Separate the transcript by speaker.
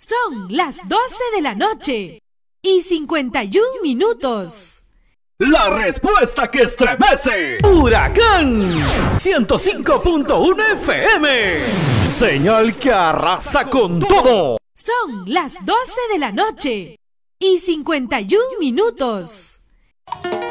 Speaker 1: Son las 12 de la noche y 51 minutos.
Speaker 2: La respuesta que estremece. Huracán 105.1 FM. Señal que arrasa con todo.
Speaker 1: Son las 12 de la noche y 51 minutos.